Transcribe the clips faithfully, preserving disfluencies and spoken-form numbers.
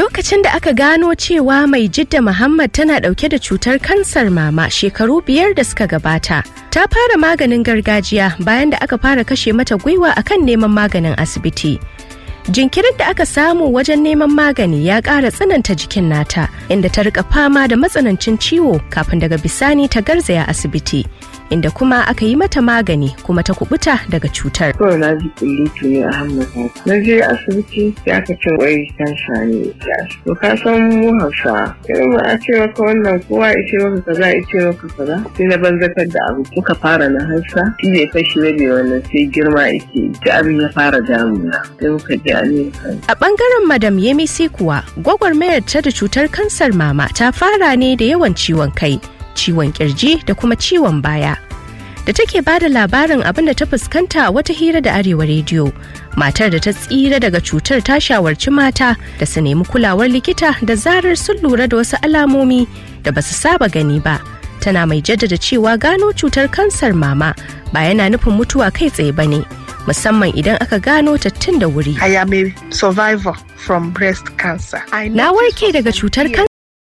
lokacin da aka gano cewa mai Jidda Muhammad tana dauke da cutar kansar mama shekaru biyar da suka gabata, ta fara maganin gargajiya bayan da aka fara kashe mata gwiwa akan neman maganin asibiti. Jinkirin da aka samu wajen neman magani ya ƙara tsananta jikin nata, inda ta rika fama da matsanancin ciwo kafin daga bisani ta garzaya asibiti, inda kuma aka yi mata magani kuma ta kubuta daga cutar. Kawai na ji kullutu ne a hannun. Na je asibiti sai aka ce wai kansa ne. To ka san mu Hausa, irin ma a ce maka wannan kowa ya ce maka kaza ya ce maka kaza. Sai na banzatar da abu. Muka fara na Hausa, shi bai fashi ba bai wannan sai girma yake. Ta abin ya fara damuna. Sai muka je a ne. A bangaren Madam Yemisi kuwa, gwagwarmayar ta da cutar kansar mama ta fara ne da yawan ciwon kai, ciwon kirji da kuma ciwon baya. Da take bada labarin abin da ta fuskanta wata hira da Arewa rediyo, matar da ta tsira daga cutar ta shawarci mata da su nemi kulawar likita da zarar sun lura da wasu alamomi da basu saba gani ba. Tana mai jaddada cewa gano cutar kansar mama ba yana nufin mutuwa kai tsaye bane, musamman idan aka gano ta tun da wuri. I am a survivor from breast cancer. Na warke daga cutar kansar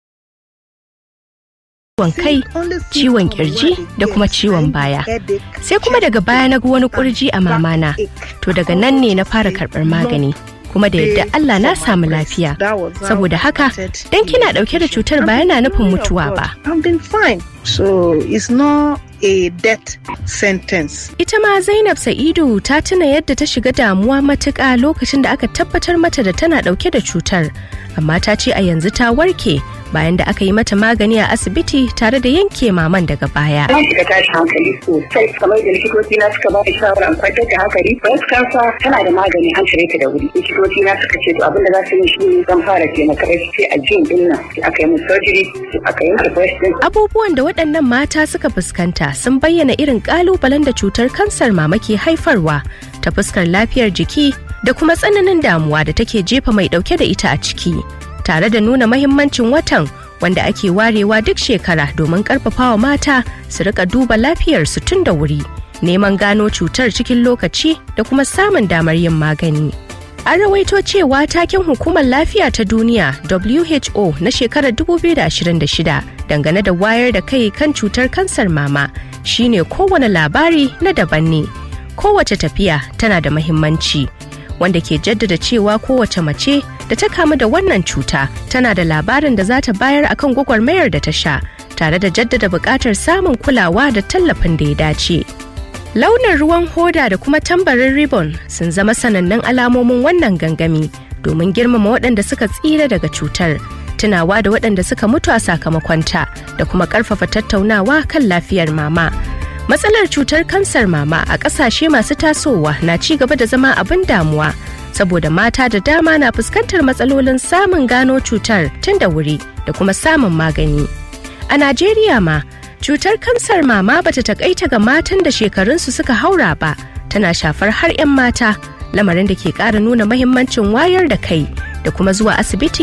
ciwon kai, ciwon kirji da kuma ciwon baya. Sai kuma daga baya na ga wani kurji a mamana. To daga nan ne na fara karɓar magani. Kuma da yadda Allah na samu lafiya. Saboda haka, dan kina dauke da cutar ba yana nufin mutuwa ba. I'm been fine. So it's not a death sentence. Ita ma Zainab Sa'idu ta tuna yadda ta shiga damuwa matuƙa lokacin da aka tabbatar mata da tana dauke da cutar. Amma ta ce a yanzu ta warke bayan da aka yi mata magani a asibiti tare da yanke maman daga baya. Na shiga tashi hankali sosai kamar da likitoci na suka ba da shawara in kwantar da hankali. Breast cancer tana da magani an cire ta da wuri. Likitoci na suka ce to abin da za su yi shi ne zan fara taimaka da shi a jin din nan. Aka yi min surgery, aka yanke breast din. Abubuwan da waɗannan mata suka fuskanta sun bayyana irin ƙalubalen da cutar kansar mama ke haifarwa ta fuskar lafiyar jiki da kuma tsananin damuwa da take jefa mai ɗauke da ita a ciki. Tare da nuna mahimmancin watan wanda ake warewa duk shekara domin karfafawa mata su rika duba lafiyarsu tun da wuri, neman gano cutar cikin lokaci da kuma samun damar yin magani. An rawaito cewa taken hukumar lafiya ta duniya W H O na shekarar dubu biyu da ashirin da shida dangane da wayar da kai kan cutar kansar mama shine kowane labari na daban ne, kowace tafiya tana da mahimmanci, wanda ke jaddada cewa kowace mace da ta kamu da wannan cuta tana da labarin da za ta bayar akan gwagwarmayar da ta sha, tare da jaddada buƙatar samun kulawa da tallafin da ya dace. Launin ruwan hoda da kuma tambarin ribbon sun zama sanannun alamomin wannan gangami domin girmama waɗanda suka tsira daga cutar, tunawa da waɗanda suka mutu a sakamakonta da kuma ƙarfafa tattaunawa kan lafiyar mama. Matsalar cutar kansar mama a ƙasashe masu tasowa na ci gaba da zama abin damuwa, saboda mata da dama na fuskantar matsalolin samun gano cutar tun da wuri da kuma samun magani. A Najeriya ma, cutar kansar mama bata takaita ga matan da shekarunsu suka haura ba, tana shafar har 'yan mata, lamarin da ke ƙara nuna mahimmancin wayar da kai da kuma zuwa asibiti